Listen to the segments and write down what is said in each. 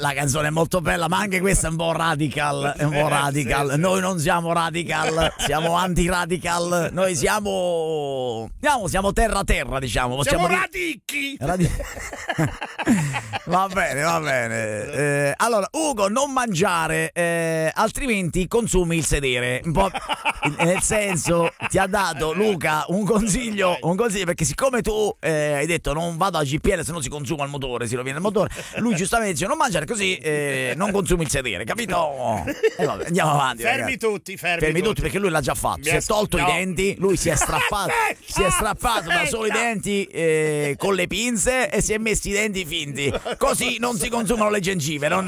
la canzone è molto bella, ma anche questa è un po' radical. È un po' radical. Sì. Noi non siamo radical, siamo anti-radical. Noi siamo terra, diciamo. Siamo Possiamo radicchi. Va bene. Allora, Ugo, non mangiare, altrimenti consumi il sedere. Un po', nel senso, ti ha dato Luca un consiglio, perché siccome tu hai detto non vado a GPL se no si consuma il motore, si rovina il motore, lui giustamente dice non mangiare così non consumi il sedere, capito? Vabbè, andiamo avanti. Fermi tutti perché lui l'ha già fatto. Si è tolto i denti, lui si è strappato da solo i denti con le pinze e si è messi i denti finti. Così non si consumano le gengive, non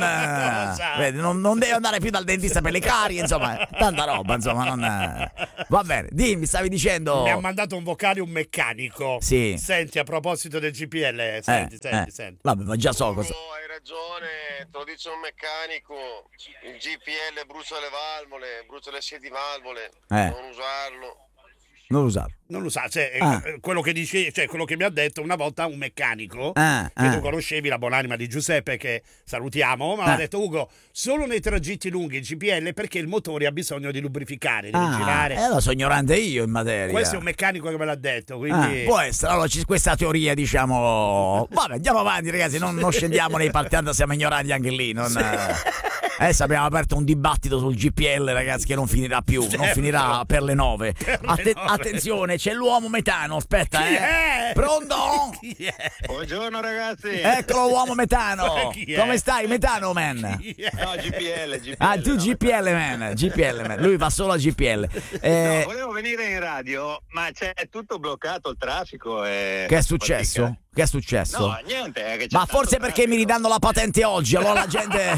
deve andare più dal dentista per le carie, insomma, tanta roba, insomma, va bene. Dimmi, stavi dicendo. Mi ha mandato un vocale un meccanico. Sì. Senti, a proposito del GPL, senti. Vabbè, ma già so cosa. Hai ragione, te lo dice un meccanico. Il GPL brucia le valvole, brucia le sedi valvole. Non usarlo. Non usarlo. Non lo sa, quello che dici, cioè quello che mi ha detto una volta un meccanico che tu conoscevi, la buonanima di Giuseppe, che salutiamo, ma ha detto: Ugo, solo nei tragitti lunghi il GPL perché il motore ha bisogno di lubrificare, di girare. Allora sono ignorante io in materia. Questo è un meccanico che me l'ha detto, quindi può essere. Allora questa teoria, diciamo. Vabbè, andiamo avanti, ragazzi, non scendiamo nei parti, siamo ignoranti anche lì. Adesso abbiamo aperto un dibattito sul GPL, ragazzi, che non finirà più, non finirà per le 9. Attenzione, c'è l'uomo metano, aspetta, Pronto? Buongiorno ragazzi. Eccolo l'uomo metano. Come stai, metano man? No, GPL. Ah, tu GPL man. Lui va solo a GPL. No, volevo venire in radio, ma c'è tutto bloccato il traffico. Che è successo? Fatica. Che è successo? No, niente. Ma forse perché mi ridanno la patente oggi, allora la gente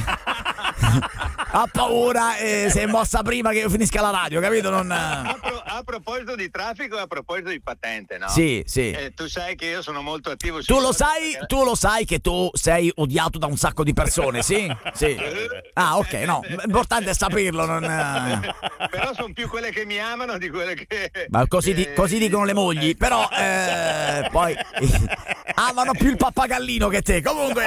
ha paura e si è mossa prima che io finisca la radio, capito? A proposito di traffico e a proposito di patente, no? Sì. Tu sai che io sono molto attivo. Tu lo sai che tu sei odiato da un sacco di persone, sì? Sì. Ah, ok, no, l'importante è saperlo. Però sono più quelle che mi amano di quelle che. Ma così dicono le mogli, però poi amano più il pappagallino che te. Comunque,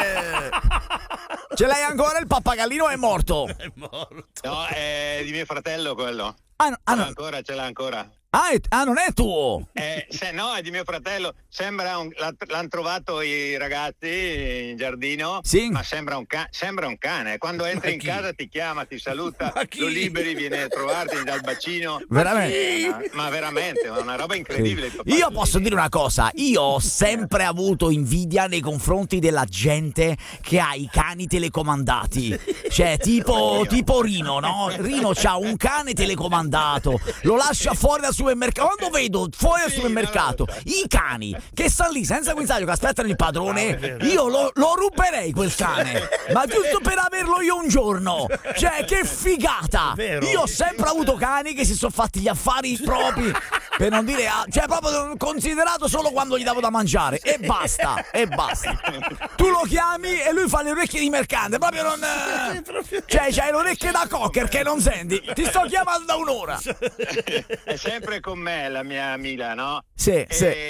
ce l'hai ancora il pappagallino o è morto? È morto. No, è di mio fratello quello. No. Ce l'ha ancora. Non è tuo. No, è di mio fratello. L'hanno trovato i ragazzi in giardino. Sì. Ma sembra un cane. Quando entri in casa ti chiama, ti saluta, lo liberi, viene a trovarti dal bacino. Veramente? Ma veramente, è una roba incredibile. Sì. Io posso dire una cosa, io ho sempre avuto invidia nei confronti della gente che ha i cani telecomandati. Cioè, tipo Rino, no? Rino c'ha un cane telecomandato, lo lascia fuori dal supermercato. Quando vedo fuori dal supermercato i cani che stanno lì senza guinzaglio, che aspettano il padrone, io lo ruberei quel cane, ma giusto per averlo io un giorno. Cioè, che figata. Io ho sempre avuto cani che si sono fatti gli affari propri, per non dire, cioè proprio considerato solo quando gli davo da mangiare, e basta. Tu lo chiami e lui fa le orecchie di mercante, proprio non cioè c'hai le orecchie da cocker che non senti. Ti sto chiamando da un'ora. È sempre con me la mia Mila, no? Sì.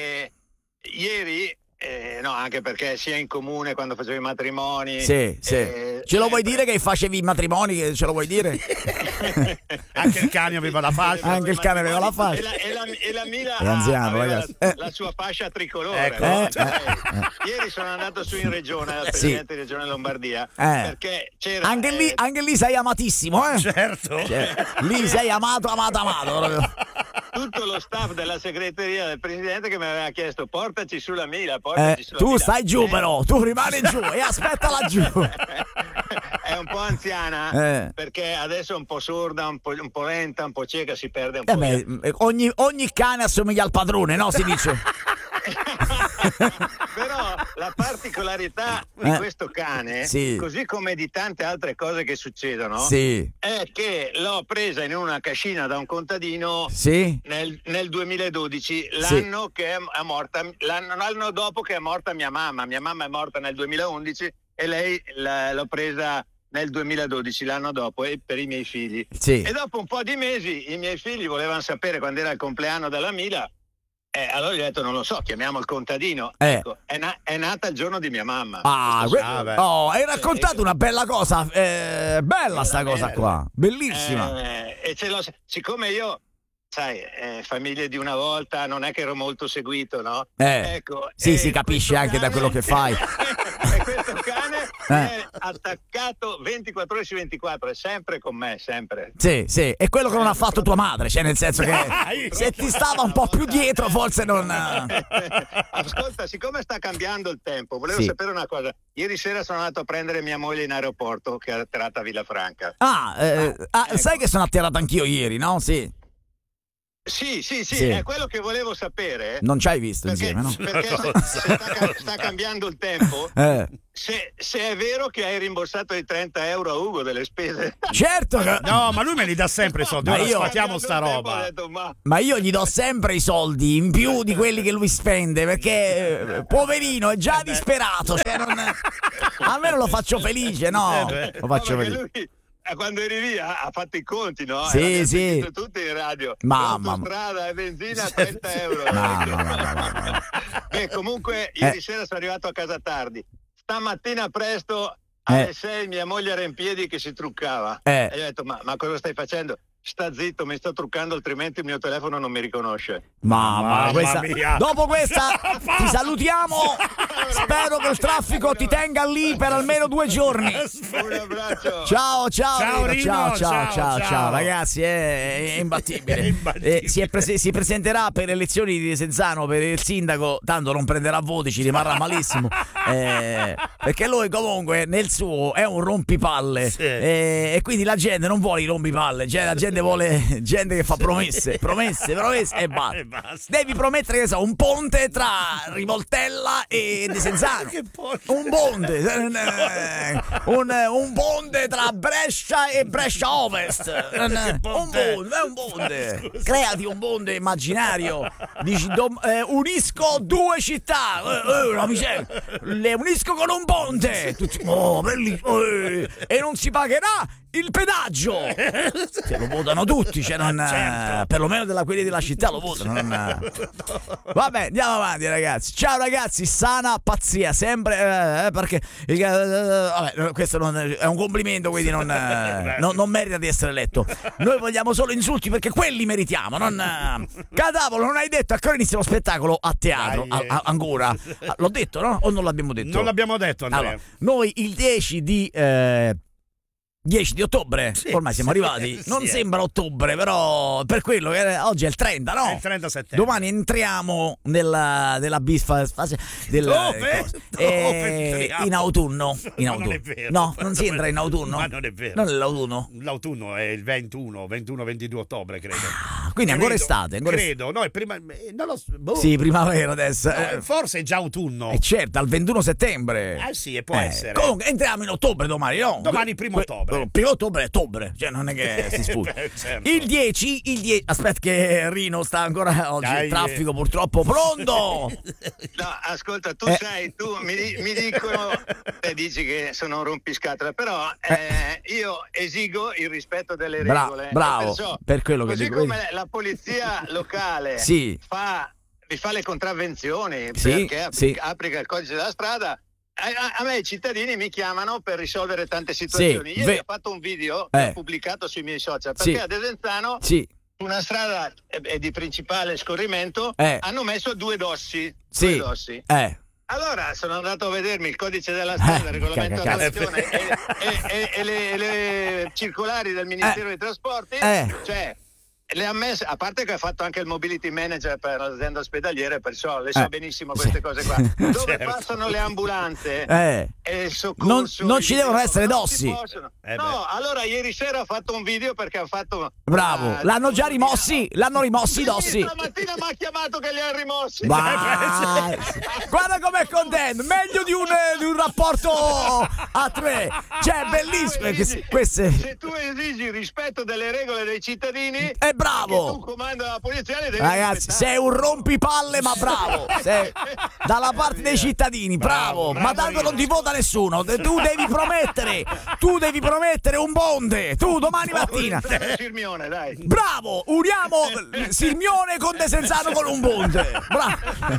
Ieri, no, anche perché sia in comune quando facevo i matrimoni. Sì. Ce lo vuoi dire che facevi i matrimoni? Ce lo vuoi dire? Anche il cane aveva la fascia. E la Mila è anziano, ragazzi. La sua fascia tricolore. Ecco. Ieri sono andato su in regione, al presidente di Regione Lombardia, perché c'era anche lì sei amatissimo, Certo. Cioè, lì sei amato proprio. Tutto lo staff della segreteria del presidente che mi aveva chiesto: portaci sulla Mila, tu stai giù, però tu rimani giù e aspetta laggiù. È un po' anziana, perché adesso è un po' sorda, un po' lenta, un po' cieca, si perde un po'. Ogni cane assomiglia al padrone, no? Si dice. Però la particolarità di questo cane, così come di tante altre cose che succedono, è che l'ho presa in una cascina da un contadino nel 2012, l'anno che è morta, l'anno dopo che è morta mia mamma. Mia mamma è morta nel 2011 e lei l'ho presa nel 2012, l'anno dopo, e per i miei figli. E dopo un po' di mesi i miei figli volevano sapere quando era il compleanno della Mila, allora gli ho detto non lo so, chiamiamo il contadino. Ecco, è nata il giorno di mia mamma. Hai raccontato una bella cosa, bella sta cosa qua, bellissima. E siccome io, sai, famiglie di una volta, non è che ero molto seguito, no? Ecco, si capisce anche da quello che fai. E questo cane è attaccato 24 ore su 24, è sempre con me, sempre. Sì, è quello che non ha fatto tua madre, cioè nel senso che se ti stava un po' più dietro forse non... Ascolta, siccome sta cambiando il tempo, volevo sapere una cosa. Ieri sera sono andato a prendere mia moglie in aeroporto, che è atterrata a Villafranca. Ecco. Sai che sono atterrato anch'io ieri, no? Sì, è quello che volevo sapere. Non ci hai visto insieme, no? Perché se sta cambiando il tempo, se è vero che hai rimborsato i 30 euro a Ugo delle spese. Certo che... No, ma lui me li dà sempre i soldi. Ma io sfatiamo sta roba. Ma io gli do sempre i soldi in più di quelli che lui spende, perché poverino è già disperato, cioè a me non lo faccio felice, no? Lo faccio felice. Lui... Quando eri via ha fatto i conti, no? Sì. Tutti in radio. Mamma. Strada e benzina 30 euro. Comunque ieri sera sono arrivato a casa tardi. Stamattina presto alle 6 mia moglie era in piedi che si truccava. E gli ho detto ma cosa stai facendo? Sta zitto, mi sto truccando, altrimenti il mio telefono non mi riconosce. Mamma mia. Dopo questa ti salutiamo. Spero che il traffico ti tenga lì per almeno 2 giorni. Un abbraccio. Ciao Rino. Ciao ragazzi, è imbattibile. Si presenterà per le elezioni di Desenzano per il sindaco, tanto non prenderà voti, ci rimarrà malissimo. Perché lui comunque nel suo è un rompipalle, e quindi la gente non vuole i rompipalle, cioè la gente vuole gente che fa promesse e basta. Devi promettere che un ponte tra Rivoltella e Desenzano, un ponte un ponte tra Brescia e Brescia Ovest, un ponte. Creati un ponte immaginario, dici unisco 2 città, le unisco con un ponte, tutti, bellissimo, e non si pagherà il pedaggio, se lo votano tutti, cioè certo. Perlomeno quelli della città lo votano. Vabbè, andiamo avanti ragazzi. Ciao ragazzi, sana pazzia sempre, perché vabbè, questo è un complimento, quindi non merita di essere letto. Noi vogliamo solo insulti perché quelli meritiamo. Cadavolo, non hai detto a che ora inizia lo spettacolo a teatro? Ancora? L'ho detto, no? O non l'abbiamo detto? Non l'abbiamo detto, Andrea. Allora, noi il 10 di ottobre, ormai siamo arrivati. Non sembra ottobre, però per quello che oggi è il 30, no? È il 30 settembre. Domani entriamo nella biffa fase Dove in autunno. Non è vero. No, non si entra in autunno. Ma non è vero. Non è l'autunno. L'autunno è il 21-22 ottobre, credo. Quindi ancora estate. Credo, no, è prima. Non lo so. Sì, primavera adesso. Forse è già autunno. Certo, al 21 settembre. Sì, può essere. Comunque entriamo in ottobre domani, no? Domani 1 ottobre. Primo ottobre è ottobre, cioè non è che si sfugge. Certo. Il 10, aspetta che Rino sta ancora oggi, il traffico purtroppo. Pronto? No, ascolta, tu mi dicono e dici che sono un rompiscatole, però io esigo il rispetto delle regole. Bravo, per quello che dico. Così come la polizia locale vi fa le contravvenzioni perché applica il codice della strada. A me i cittadini mi chiamano per risolvere tante situazioni. Ieri ho fatto un video che ho pubblicato sui miei social perché a Desenzano su una strada di principale scorrimento hanno messo 2 dossi. Allora sono andato a vedermi il codice della strada, il regolamento della nazione e le circolari del Ministero dei Trasporti, cioè le ha messe, a parte che ha fatto anche il mobility manager per l'azienda ospedaliera, perciò le so benissimo queste cose qua. Dove passano le ambulanze e il soccorso non ci devono essere dossi. No, allora ieri sera ho fatto un video perché ho fatto l'hanno già rimossi i dossi. Stamattina mi ha chiamato che li ha rimossi. Guarda com'è contento, meglio di un rapporto a 3, cioè bellissimo. Se tu esigi il rispetto delle regole dei cittadini, bravo. Tu comando la polizia, devi ragazzi, sei un rompipalle, ma bravo. Sei dalla parte dei cittadini, bravo. Ma tanto non ti vota nessuno. Tu devi promettere un bonde. Tu domani mattina. Sirmione, dai. Bravo, uniamo Sirmione con Desenzano con un bonde. Bravo.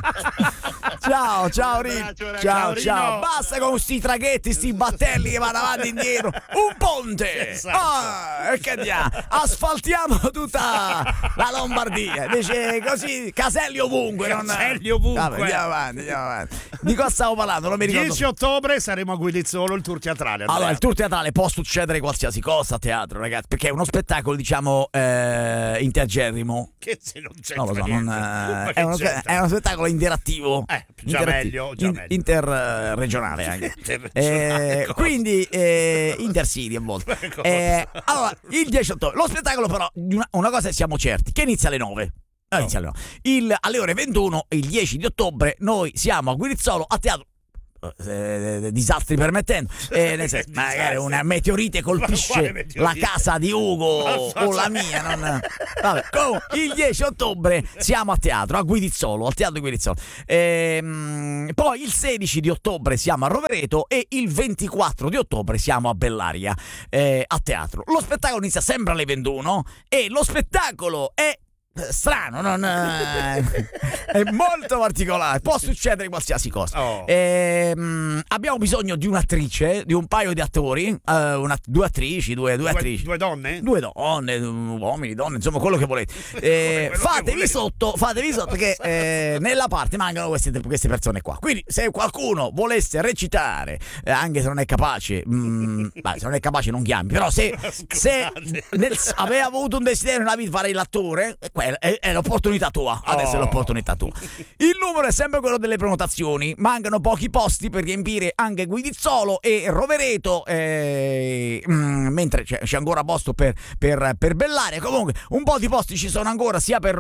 Ciao Rino. Ciao. Basta con sti traghetti, sti battelli che vanno avanti e indietro. Un ponte. Esatto. Che diamo? Asfaltiamo tutta la Lombardia. Invece così caselli ovunque. Caselli ovunque. Vabbè, andiamo avanti. Di cosa stavo parlando? Non mi ricordo. 10 ottobre saremo a Guidizzolo, il tour teatrale. Allora, il tour teatrale può succedere qualsiasi cosa a teatro, ragazzi, perché è uno spettacolo, diciamo, intergerrimo. Che se non c'è no, lo so, è uno spettacolo interattivo. Già meglio. Interregionale anche. Quindi intercity a volte. Allora, il 10 ottobre. Lo spettacolo però, una cosa siamo certi, che inizia alle 9. Alle ore 21, il 10 di ottobre, noi siamo a Guirizzolo a teatro. Disastri permettendo, nel senso, magari una meteorite colpisce la casa di Ugo o la mia. Vabbè, il 10 ottobre siamo a teatro a Guidizzolo, al teatro di Guidizzolo. Poi il 16 di ottobre siamo a Rovereto e il 24 di ottobre siamo a Bellaria a teatro. Lo spettacolo inizia sempre alle 21 e lo spettacolo è strano, è molto particolare, può succedere qualsiasi cosa. Abbiamo bisogno di un'attrice, di un paio di attori, due attrici, due donne, uomini, donne, insomma quello che volete. Fatevi sotto che nella parte mancano queste persone qua. Quindi se qualcuno volesse recitare, anche se non è capace, se non è capace non chiami, però se aveva avuto un desiderio nella vita di fare l'attore, è l'opportunità tua. Adesso è l'opportunità tua. Il numero è sempre quello delle prenotazioni. Mancano pochi posti per riempire anche Guidizzolo e Rovereto, mentre c'è ancora posto per Bellaria. Comunque un po' di posti ci sono ancora, sia per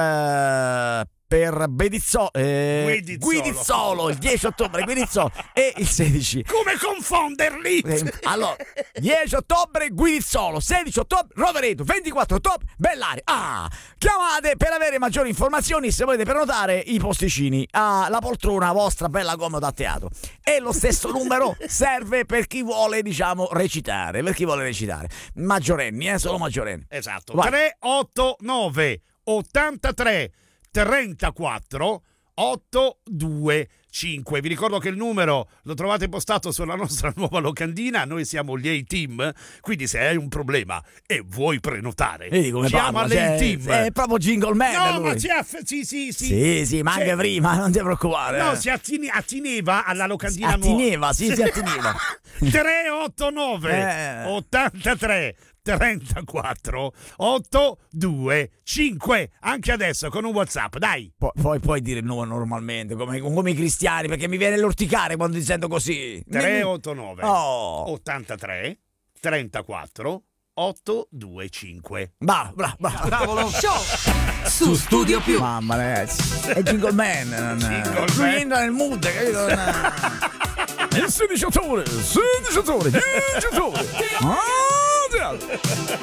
Guidizzolo il 10 ottobre Guidizzolo e il 16. Come confonderli? Allora, 10 ottobre Guidizzolo, 16 ottobre Rovereto, 24 ottobre Bellaria. Chiamate per avere maggiori informazioni se volete prenotare i posticini alla poltrona vostra bella comoda a teatro. E lo stesso numero serve per chi vuole, diciamo, recitare. Maggiorenni, solo maggiorenni. Esatto. Vai. 389 83 34 825. Vi ricordo che il numero lo trovate postato sulla nostra nuova locandina. Noi siamo gli A-Team, quindi se hai un problema e vuoi prenotare, chiama l'A-Team. È proprio Jingle Man. No, lui. Ma sì, ma anche prima, non ti preoccupare. No, si attineva alla locandina nuova. Si attineva. 389 83 34 825. Anche adesso con un WhatsApp, dai. Poi puoi dire il numero normalmente, come i cristiani, perché mi viene l'orticare quando ti sento così. 389 83 34 825. Bravo lo show su Studio Più. Mamma ragazzi, è Jingle Man. Lui entra nel mood, capito? Il 16 ottobre 10 ottobre